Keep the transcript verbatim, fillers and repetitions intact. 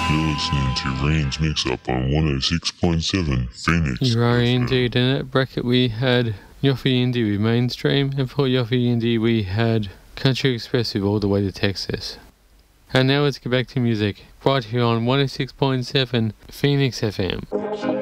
You're listening to Rain's Mix Up on one oh six point seven Phoenix. You are F M. indeed. In that bracket we had Yoffie Indy with Mainstream, and for Yoffie Indy we had Country Expressive All the Way to Texas. And now let's get back to music, right here on one oh six point seven Phoenix F M.